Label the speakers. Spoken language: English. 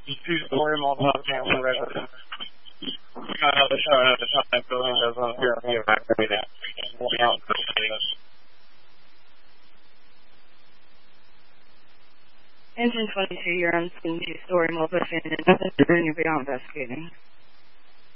Speaker 1: Two-story multi-family residence. Got another showing at the time, building does not appear to be evacuated. Looking out for status.
Speaker 2: Engine 22, you're on scene, two-story multi-family residence, and you'll be investigating.